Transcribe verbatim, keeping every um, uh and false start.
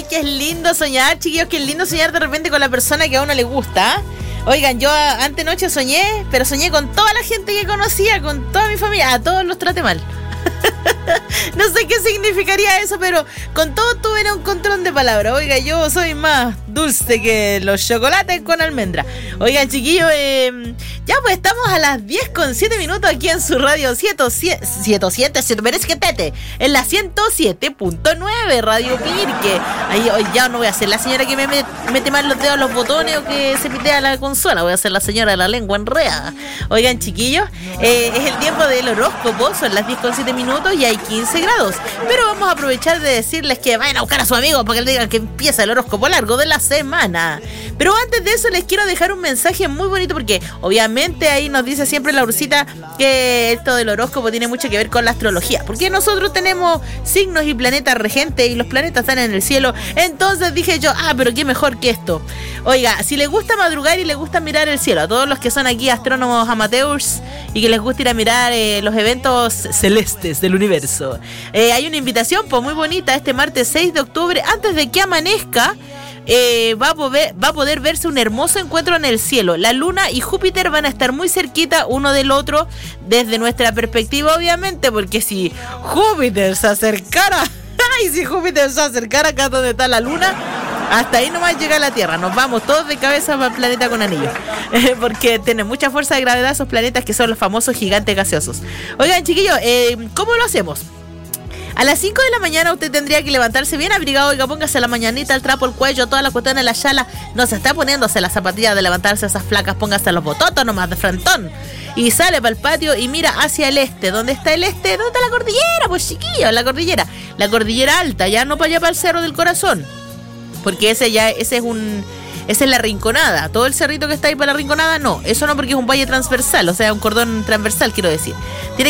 Ay, qué lindo soñar, chiquillos, qué lindo soñar de repente con la persona que a uno le gusta. Oigan, yo antenoche soñé, pero soñé con toda la gente que conocía, con toda mi familia, a todos los traté mal. No sé qué significaría eso, pero con todo tuve un control de palabras. Oiga, yo soy más dulce que los chocolates con almendra. Oigan, chiquillos, eh, ya pues estamos a las diez con siete minutos aquí en su radio ciento siete, merece que tete, en la ciento siete punto nueve Radio Pirque. Ahí hoy ya no voy a ser la señora que me mete, mete mal los dedos a los botones o que se pitea la consola, voy a ser la señora de la lengua enredada. Oigan, chiquillos, eh, es el tiempo del horóscopo, son las diez con siete minutos y hay quince grados, pero vamos a aprovechar de decirles que vayan a buscar a su amigo para que le digan que empieza el horóscopo largo de la semana. Pero antes de eso les quiero dejar un mensaje muy bonito, porque obviamente ahí nos dice siempre la Ursita que esto del horóscopo tiene mucho que ver con la astrología, porque nosotros tenemos signos y planetas regentes y los planetas están en el cielo. Entonces dije yo, ah, pero qué mejor que esto. Oiga, si les gusta madrugar y les gusta mirar el cielo, a todos los que son aquí astrónomos amateurs y que les gusta ir a mirar eh, los eventos celestes del universo, eh, hay una invitación pues muy bonita este martes seis de octubre, antes de que amanezca. Eh, va, a poder, va a poder verse un hermoso encuentro en el cielo. La Luna y Júpiter van a estar muy cerquita uno del otro desde nuestra perspectiva, obviamente, porque si Júpiter se acercara, ay, si Júpiter se acercara acá donde está la Luna, hasta ahí nomás llega la Tierra. Nos vamos todos de cabeza para el planeta con anillos, eh, porque tienen mucha fuerza de gravedad esos planetas que son los famosos gigantes gaseosos. Oigan, chiquillos, eh, ¿cómo lo hacemos? A las cinco de la mañana usted tendría que levantarse bien abrigado. Oiga, póngase la mañanita, el trapo, el cuello, toda la cuestión de la chala. No se está poniéndose las zapatillas de levantarse esas flacas, póngase los bototos nomás de frentón. Y sale para el patio y mira hacia el este. ¿Dónde está el este? ¿Dónde está la cordillera? Pues chiquillo, la cordillera. La cordillera alta, ya no para allá para el Cerro del Corazón. Porque ese ya, ese es un... Esa es la Rinconada. Todo el cerrito que está ahí para la Rinconada, no. Eso no, porque es un valle transversal, o sea, un cordón transversal, quiero decir. Tiene